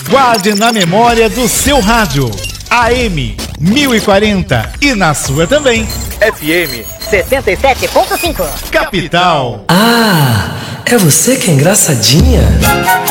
Guarde na memória do seu rádio. AM 1040 e na sua também. FM 77.5. Capital. Ah, é você que é engraçadinha?